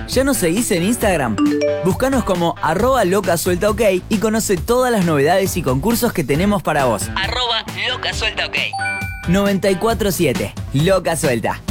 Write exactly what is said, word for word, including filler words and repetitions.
¿Ya nos seguís en Instagram? Búscanos como arroba locasueltaok y conoce todas las novedades y concursos que tenemos para vos. Arroba locasueltaok. noventa y cuatro siete, Loca Suelta.